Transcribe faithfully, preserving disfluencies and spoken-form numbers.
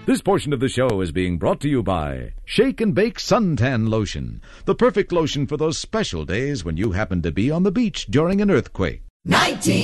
This portion of the show is being brought to you by Shake and Bake Suntan Lotion, the perfect lotion for those special days when you happen to be on the beach during an earthquake. nineteen